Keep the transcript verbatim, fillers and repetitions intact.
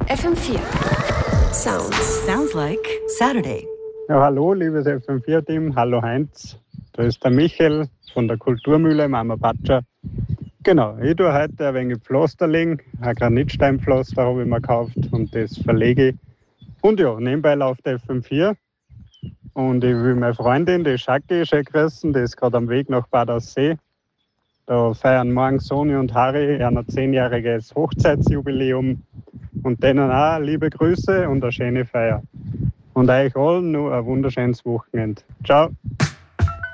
F M vier. Sounds. Sounds like Saturday. Ja, hallo, liebes F M vier Team. Hallo Heinz. Da ist der Michael von der Kulturmühle Mama Patscha. Genau, ich tue heute ein wenig Pflaster legen. Ein Granitsteinpflaster habe ich mir gekauft und das verlege ich. Und ja, nebenbei läuft F M vier. Und ich will meine Freundin, die Schacki, schön grüßen. Die ist gerade am Weg nach Bad Aussee. Da feiern morgen Soni und Harry ein zehnjähriges Hochzeitsjubiläum. Und denen auch liebe Grüße und eine schöne Feier. Und euch allen noch ein wunderschönes Wochenende. Ciao!